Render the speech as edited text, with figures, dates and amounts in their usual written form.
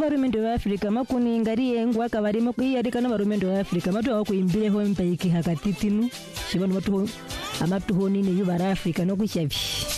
varumendo wa Afrika makuni ngariye ngwaka barimo kwiyarika no varumendo wa Afrika matu akuimbire ho mpaiki hakatitinu shibano matu amatu honini yubara Afrika no kwishavi